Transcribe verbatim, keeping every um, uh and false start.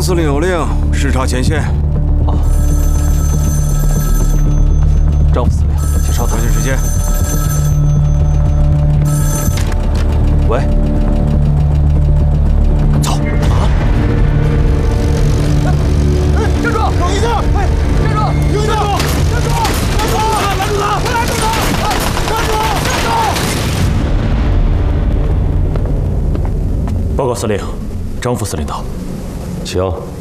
张司令有令，视察前线。 哦，张副司令，请稍等。 抓紧时间。 喂，走啊！哎哎，站住！等一下！哎，站住！停下！站住！站住！拦住他！快拦住他！站住！站住！报告司令，张副司令到，请。